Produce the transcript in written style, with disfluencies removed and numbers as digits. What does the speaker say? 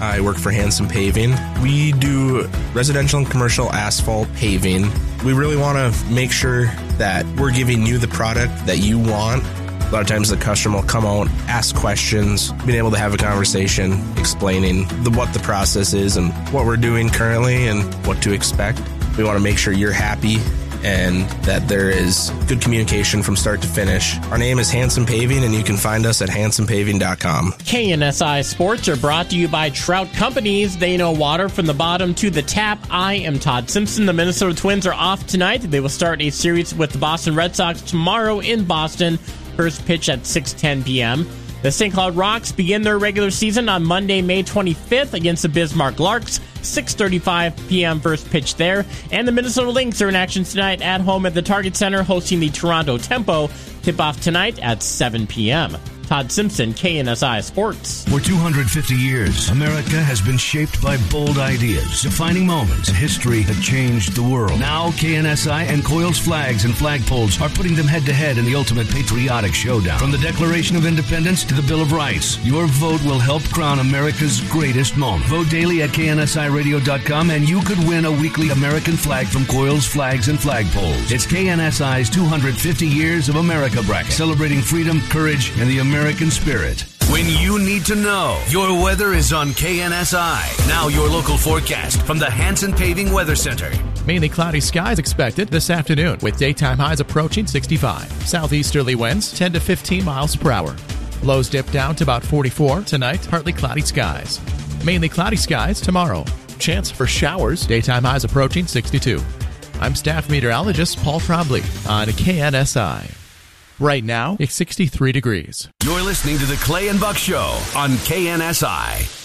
I work for Hanson Paving. We do residential and commercial asphalt paving. We really want to make sure that we're giving you the product that you want. A lot of times the customer will come out, ask questions, being able to have a conversation, explaining what the process is and what we're doing currently and what to expect. We want to make sure you're happy and that there is good communication from start to finish. Our name is Hanson Paving, and you can find us at hansonpaving.com. KNSI Sports are brought to you by Trout Companies. They know water from the bottom to the tap. I am Todd Simpson. The Minnesota Twins are off tonight. They will start a series with the Boston Red Sox tomorrow in Boston. First pitch at 6:10 p.m. The St. Cloud Rocks begin their regular season on Monday, May 25th against the Bismarck Larks. 6:35 p.m. first pitch there. And the Minnesota Lynx are in action tonight at home at the Target Center hosting the Toronto Tempo. Tip-off tonight at 7 p.m. Todd Simpson, KNSI Sports. For 250 years, America has been shaped by bold ideas, defining moments in history that changed the world. Now, KNSI and Coils Flags and Flagpoles are putting them head-to-head in the ultimate patriotic showdown. From the Declaration of Independence to the Bill of Rights, your vote will help crown America's greatest moment. Vote daily at KNSIRadio.com and you could win a weekly American flag from Coils Flags and Flagpoles. It's KNSI's 250 Years of America bracket, celebrating freedom, courage, and the American spirit. When you need to know, your weather is on KNSI. Now your local forecast from the Hanson Paving Weather Center. Mainly cloudy skies expected this afternoon with daytime highs approaching 65. Southeasterly winds 10 to 15 miles per hour. Lows dip down to about 44. Tonight, partly cloudy skies. Mainly cloudy skies tomorrow. Chance for showers. Daytime highs approaching 62. I'm staff meteorologist Paul Trombley on KNSI. Right now, it's 63 degrees. You're listening to the Clay and Buck Show on KNSI.